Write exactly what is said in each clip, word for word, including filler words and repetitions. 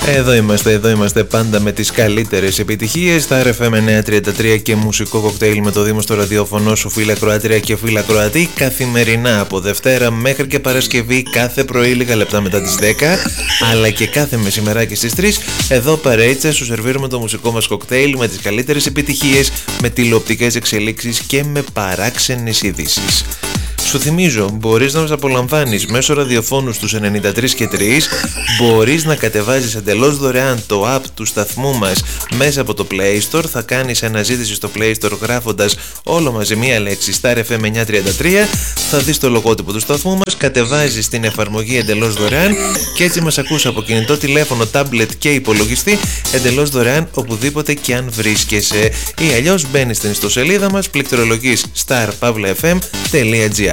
Εδώ είμαστε, εδώ είμαστε πάντα με τις καλύτερες επιτυχίες στα αρ εφ εμ εννιακόσια τριάντα τρία και μουσικό κοκτέιλ με το Δήμο στο ραδιόφωνο σου, φίλα Κροάτρια και φίλα Κροατή, καθημερινά από Δευτέρα μέχρι και Παρασκευή, κάθε πρωί λίγα λεπτά μετά τις δέκα, αλλά και κάθε μεσημεράκι στις τρεις. Εδώ παρέτσα σου σερβίρουμε το μουσικό μας κοκτέιλ με τις καλύτερες επιτυχίες, με τηλεοπτικές εξελίξεις και με παράξενες ειδήσεις. Σου θυμίζω, μπορείς να μας απολαμβάνεις μέσω ραδιοφώνου στους ενενήντα τρία και τρία, μπορείς να κατεβάζεις εντελώς δωρεάν το app του σταθμού μας μέσα από το Play Store, θα κάνεις αναζήτηση στο Play Store γράφοντας όλο μαζί μία λέξη Star εφ εμ εννιακόσια τριάντα τρία, θα δεις το λογότυπο του σταθμού μας, κατεβάζεις την εφαρμογή εντελώς δωρεάν και έτσι μας ακούς από κινητό τηλέφωνο, tablet και υπολογιστή εντελώς δωρεάν οπουδήποτε και αν βρίσκεσαι, ή αλλιώς μπαίνεις στην ιστοσελίδα μας, πληκτρολογείς star pavla f m τελεία g r.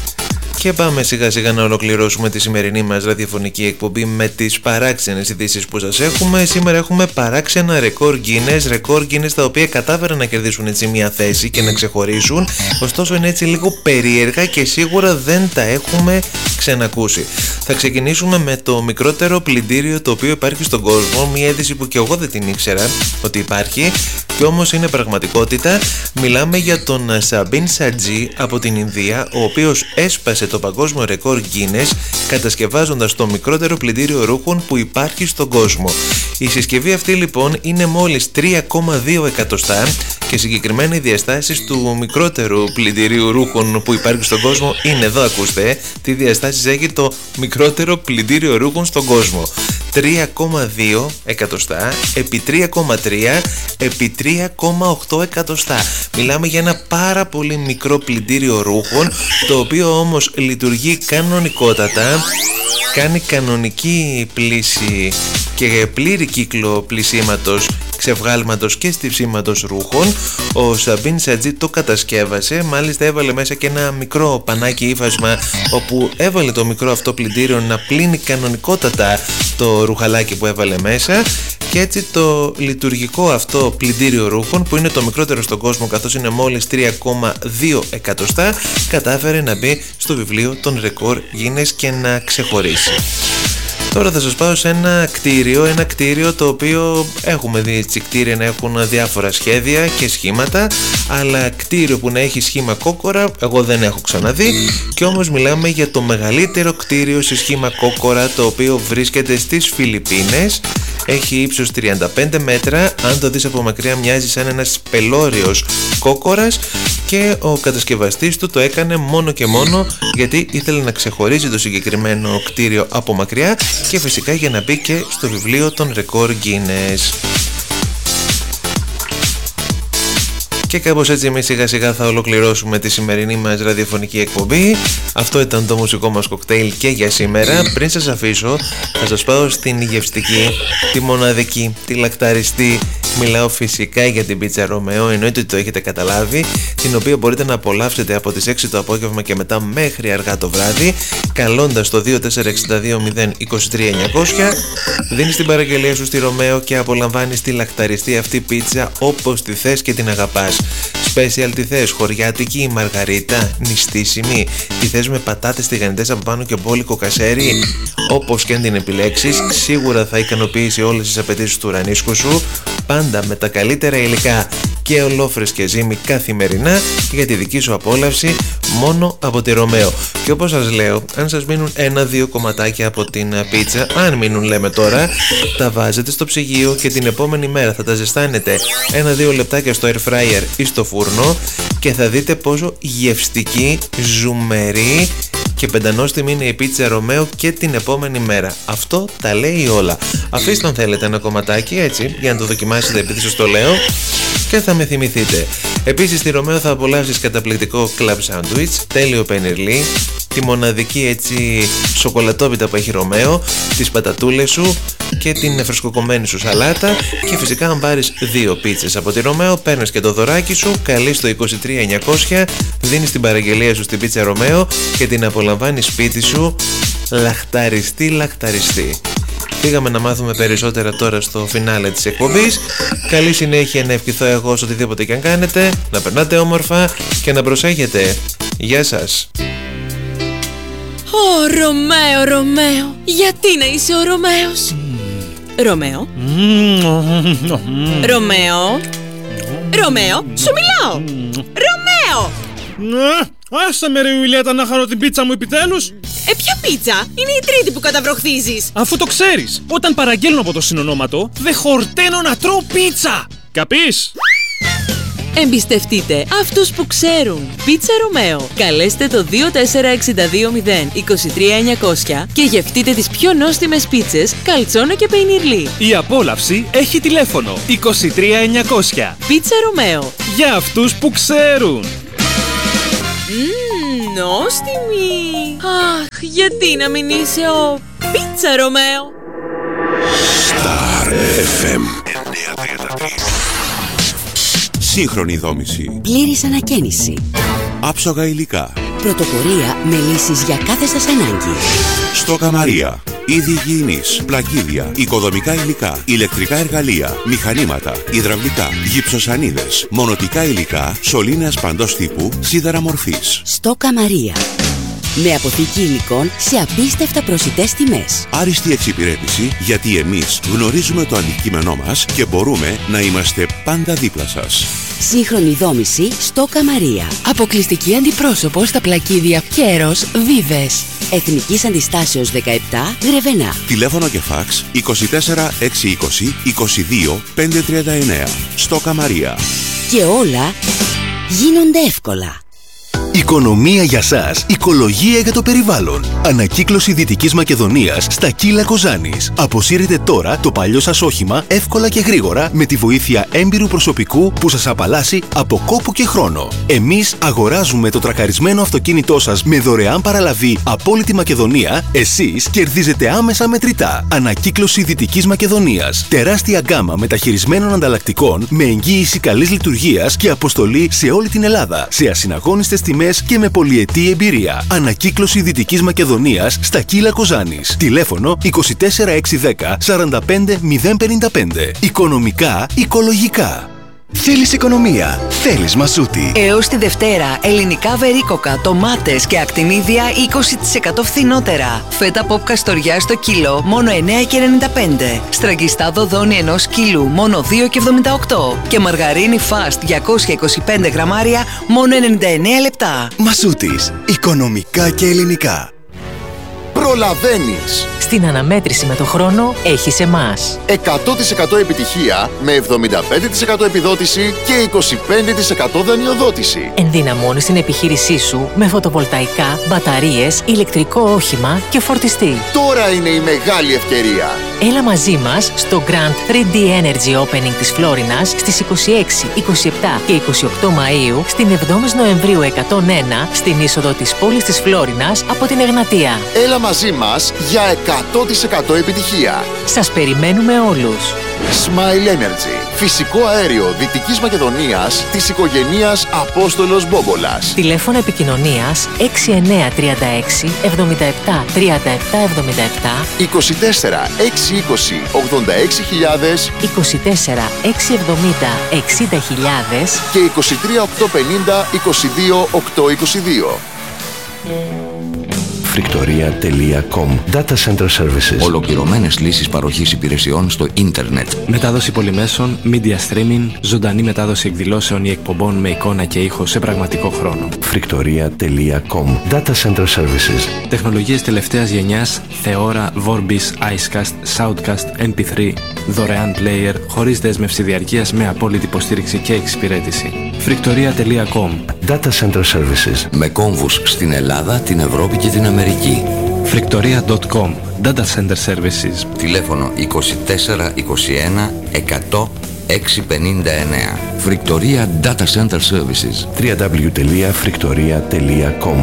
Και πάμε σιγά σιγά να ολοκληρώσουμε τη σημερινή μας ραδιοφωνική εκπομπή με τις παράξενες ειδήσεις που σας έχουμε. Σήμερα έχουμε παράξενα ρεκόρ Guinness, ρεκόρ Guinness τα οποία κατάφεραν να κερδίσουν έτσι μια θέση και να ξεχωρίσουν, ωστόσο είναι έτσι λίγο περίεργα και σίγουρα δεν τα έχουμε ξανακούσει. Θα ξεκινήσουμε με το μικρότερο πλυντήριο το οποίο υπάρχει στον κόσμο, μια είδηση που και εγώ δεν την ήξερα ότι υπάρχει και όμως είναι πραγματικότητα. Μιλάμε για τον Sabin Saji από την Ινδία, ο οποίος έσπασε το παγκόσμιο ρεκόρ Guinness κατασκευάζοντας το μικρότερο πλυντήριο ρούχων που υπάρχει στον κόσμο. Η συσκευή αυτή λοιπόν είναι μόλις τρία κόμμα δύο εκατοστά και συγκεκριμένα οι διαστάσεις του μικρότερου πλυντηρίου ρούχων που υπάρχει στον κόσμο είναι, εδώ ακούστε, τι διαστάσεις έχει το μικρότερο πλυντήριο ρούχων στον κόσμο. τρία κόμμα δύο εκατοστά επί τρία κόμμα τρία επί τρία κόμμα οκτώ εκατοστά. Μιλάμε για ένα πάρα πολύ μικρό πλυντήριο ρούχων, το οποίο όμως λειτουργεί κανονικότατα, κάνει κανονική πλύση και πλήρη κύκλο πλυσίματος, ξεβγάλματος και στυψίματος ρούχων. Ο Sabin Saji το κατασκεύασε, μάλιστα έβαλε μέσα και ένα μικρό πανάκι ύφασμα όπου έβαλε το μικρό αυτό πλυντήριο να πλύνει κανονικότατα το ρουχαλάκι που έβαλε μέσα, και έτσι το λειτουργικό αυτό πλυντήριο ρούχων, που είναι το μικρότερο στον κόσμο καθώς είναι μόλις τρία κόμμα δύο εκατοστά, κατάφερε να μπει στο βιβλίο των ρεκόρ Guinness και να ξεχωρίσει. Τώρα θα σας πάω σε ένα κτίριο, ένα κτίριο το οποίο έχουμε δει έτσι κτίρια να έχουν διάφορα σχέδια και σχήματα, αλλά κτίριο που να έχει σχήμα κόκορα εγώ δεν έχω ξαναδεί, και όμως μιλάμε για το μεγαλύτερο κτίριο σε σχήμα κόκορα, το οποίο βρίσκεται στις Φιλιππίνες. Έχει ύψος τριάντα πέντε μέτρα, αν το δεις από μακριά μοιάζει σαν ένας πελώριος κόκορας, και ο κατασκευαστής του το έκανε μόνο και μόνο γιατί ήθελε να ξεχωρίζει το συγκεκριμένο κτίριο από μακριά και φυσικά για να μπει και στο βιβλίο των ρεκόρ Guinness. Και κάπως έτσι εμείς σιγά σιγά θα ολοκληρώσουμε τη σημερινή μας ραδιοφωνική εκπομπή. Αυτό ήταν το μουσικό μας κοκτέιλ και για σήμερα. Πριν σας αφήσω θα σας πάω στην γευστική, τη μοναδική, τη λακταριστή. Μιλάω φυσικά για την πίτσα Ρωμαίο, εννοείται ότι το έχετε καταλάβει, την οποία μπορείτε να απολαύσετε από τις έξι το απόγευμα και μετά μέχρι αργά το βράδυ, καλώντας το δύο τέσσερα έξι δύο μηδέν δύο τρία εννιακόσια. Δίνεις την παραγγελία σου στη Ρωμαίο και απολαμβάνεις τη λακταριστή αυτή πίτσα όπως τη θες και την αγαπάς. Special τι θες, χωριάτικη, μαργαρίτα, νηστίσιμη, τι θες με πατάτες τηγανιτές από πάνω και μπόλικο κασέρι, όπως και αν την επιλέξεις, σίγουρα θα ικανοποιήσει όλες τις απαιτήσεις του ουρανίσκου σου, πάντα με τα καλύτερα υλικά και ολόφρες και ζύμη καθημερινά για τη δική σου απόλαυση μόνο από τη Ρωμαίο. Και όπως σας λέω, αν σας μείνουν ένα-δύο κομματάκια από την πίτσα, αν μείνουν λέμε τώρα, τα βάζετε στο ψυγείο και την επόμενη μέρα θα τα ζεστάνετε ένα-δύο λεπτάκια στο air fryer ή στο φούρνο και θα δείτε πόσο γευστική, ζουμερή και πεντανόστιμη είναι η πίτσα Ρωμαίο και την επόμενη μέρα. Αυτό τα λέει όλα. Αφήστε αν θέλετε ένα κομματάκι έτσι για να το δοκιμάσετε επειδή σας το λέω και θα με θυμηθείτε. Επίσης στη Ρωμαίο θα απολαύσεις καταπληκτικό club sandwich, τέλειο πενιρλί, τη μοναδική έτσι σοκολατόπιτα που έχει Ρωμαίο, τις πατατούλες σου και την φρεσκοκομμένη σου σαλάτα, και φυσικά αν πάρεις δύο πίτσες από τη Ρωμαίο παίρνεις και το δωράκι σου, καλείς στο είκοσι τρία εννιακόσια, δίνεις την παραγγελία σου στην πίτσα Ρωμαίο και την απολαμβάνεις σπίτι σου λαχταριστή λαχταριστή. Πήγαμε να μάθουμε περισσότερα τώρα στο φινάλε της εκπομπής. Καλή συνέχεια να ευχηθώ εγώ σε οτιδήποτε και αν κάνετε, να περνάτε όμορφα και να προσέχετε. Γεια σας. Ω Ρωμαίο, Ρωμαίο, γιατί να είσαι ο Ρωμαίος? Ρωμαίο. Ρωμαίο. Ρωμαίο, σου μιλάω. Ρωμαίο. Άσε με ρε Ιουλιέτα να χαρώ την πίτσα μου επιτέλους. Ε, ποια πίτσα? Είναι η τρίτη που καταβροχθίζεις. Αφού το ξέρεις, όταν παραγγέλνω από το συνονόματο, δεν χορταίνω να τρώω πίτσα. Καπείς? Εμπιστευτείτε αυτούς που ξέρουν. Πίτσα Ρωμαίο. Καλέστε το δύο τέσσερα έξι δύο μηδέν είκοσι τρία εννιακόσια και γευτείτε τις πιο νόστιμες πίτσες καλτσόνο και πεϊνιρλί. Η απόλαυση έχει τηλέφωνο είκοσι τρία εννιακόσια. Πίτσα Ρωμαίο. Για αυτούς που ξέρουν. Μμμ, νόστιμη. Αχ, γιατί να μην είσαι ο Πίτσα Ρωμαίο. Star εφ εμ εννιακόσια τριάντα τρία. Σύγχρονη δόμηση. Πλήρης ανακαίνιση. Άψογα υλικά. Πρωτοπορία με λύσεις για κάθε σας ανάγκη. Στόκα Μαρία. Είδη υγιεινής, πλακίδια, οικοδομικά υλικά, ηλεκτρικά εργαλεία, μηχανήματα, υδραυλικά, γυψοσανίδες, μονοτικά υλικά, σωλήνες παντός τύπου, σίδερα μορφής. Στόκα Μαρία. Με αποθήκη υλικών σε απίστευτα προσιτές τιμές. Άριστη εξυπηρέτηση, γιατί εμείς γνωρίζουμε το αντικείμενό μας και μπορούμε να είμαστε πάντα δίπλα σας. Σύγχρονη δόμηση Στόκα Μαρία. Αποκλειστική αντιπρόσωπο στα πλακίδια Κέρος Βίβες. Εθνικής Αντιστάσεως δεκαεπτά, Γρεβενά. Τηλέφωνο και φάξ είκοσι τέσσερα έξι είκοσι είκοσι δύο πεντακόσια τριάντα εννέα. Στόκα Μαρία. Και όλα γίνονται εύκολα. Οικονομία για σας, οικολογία για το περιβάλλον. Ανακύκλωση Δυτικής Μακεδονίας στα Κύλα Κοζάνης. Αποσύρετε τώρα το παλιό σας όχημα εύκολα και γρήγορα με τη βοήθεια έμπειρου προσωπικού που σας απαλλάσσει από κόπο και χρόνο. Εμείς αγοράζουμε το τρακαρισμένο αυτοκίνητό σας με δωρεάν παραλαβή από όλη τη Μακεδονία. Εσείς κερδίζετε άμεσα μετρητά. Ανακύκλωση Δυτικής Μακεδονίας. Τεράστια γκάμα μεταχειρισμένων ανταλλακτικών με εγγύηση καλής λειτουργίας και αποστολή σε όλη την Ελλάδα. Σε ασυναγώνιστες τιμές και με πολυετή εμπειρία. Ανακύκλωση Δυτικής Μακεδονίας στα Κύλα Κοζάνης. Τηλέφωνο είκοσι τέσσερα έξι ένα μηδέν σαράντα πέντε μηδέν πενήντα πέντε. Οικονομικά, οικολογικά. Θέλεις οικονομία, θέλεις Μασούτη. Έως τη Δευτέρα, ελληνικά βερίκοκα, τομάτες και ακτινίδια είκοσι τοις εκατό φθηνότερα. Φέτα ποπ καστοριά στο κιλό, μόνο εννέα και ενενήντα πέντε. Στραγγιστά δοδόνι ενός κιλού, μόνο δύο και εβδομήντα οκτώ. Και μαργαρίνη φαστ διακόσια είκοσι πέντε γραμμάρια, μόνο ενενήντα εννέα λεπτά. Μασούτης, οικονομικά και ελληνικά. Προλαβαίνεις. Στην αναμέτρηση με το χρόνο έχεις εμάς. εκατό τοις εκατό επιτυχία με εβδομήντα πέντε τοις εκατό επιδότηση και είκοσι πέντε τοις εκατό δανειοδότηση. Ενδυναμώνεις την επιχείρησή σου με φωτοβολταϊκά, μπαταρίες, ηλεκτρικό όχημα και φορτιστή. Τώρα είναι η μεγάλη ευκαιρία. Έλα μαζί μας στο Grand θρι ντι Energy Opening της Φλόρινας στις είκοσι έξι, είκοσι επτά και είκοσι οκτώ Μαΐου, στην εβδόμη Νοεμβρίου εκατόν ένα, στην είσοδο της πόλης της Φλόρινας από την Εγνατία. Έλα μαζί μας για εκατό τοις εκατό επιτυχία. Σας περιμένουμε όλους. Smile Energy. Φυσικό αέριο Δυτικής Μακεδονίας της οικογένειας Απόστολος Μπόμπολας. Τηλέφωνο επικοινωνίας έξι εννέα τρία έξι εβδομήντα επτά τριάντα επτά εβδομήντα επτά, είκοσι τέσσερα έξι είκοσι ογδόντα έξι χιλιάδες, είκοσι τέσσερα έξι εβδομήντα εξήντα χιλιάδες και είκοσι τρία οκτακόσια πενήντα είκοσι δύο οκτακόσια είκοσι δύο. Φρικτορία τελεία κομ. Data Center Services. Ολοκληρωμένες λύσεις παροχής υπηρεσιών στο ίντερνετ. Μετάδοση πολυμέσων, media streaming, ζωντανή μετάδοση εκδηλώσεων ή εκπομπών με εικόνα και ήχο σε πραγματικό χρόνο. Φρικτορία τελεία κομ. Data Center Services. Τεχνολογίες τελευταίας γενιάς, Θεώρα, Vorbis, Icecast, Soundcast, εμ πι θρι, δωρεάν player, χωρίς δέσμευση διαρκείας με απόλυτη υποστήριξη και εξυπηρέτηση. Φρικτορία τελεία κομ. Data Center Services. Με κόμβους στην Ελλάδα, την Ευρώπη και την Αμερική. Φρικτορία τελεία κομ. Data Center Services. Τηλέφωνο είκοσι τέσσερα είκοσι ένα εκατό εξακόσια πενήντα εννέα. Φρικτορία Data Center Services. double-u double-u double-u τελεία φρικτορία τελεία κομ.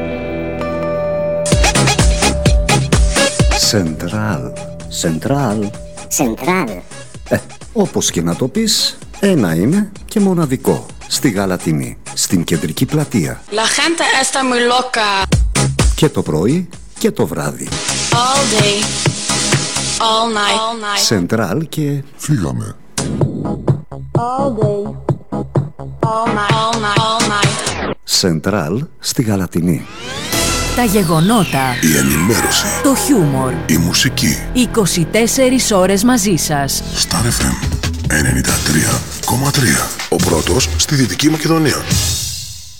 Σεντράλ. Σεντράλ. Σεντράλ. Ε, όπως και να το πεις, ένα είναι και μοναδικό. Στη Γαλατινή, στην κεντρική πλατεία. La gente está muy loca. Και το πρωί και το βράδυ. All day. All night. All night. Σεντράλ και... Φύγαμε. All day. All night. All night. All night. Σεντράλ στη Γαλατινή. Τα γεγονότα. Η ενημέρωση. Το χιούμορ. Η μουσική. είκοσι τέσσερις ώρες μαζί σας. Star εφ εμ ενενήντα τρία κόμμα τρία. Ο πρώτος στη Δυτική Μακεδονία.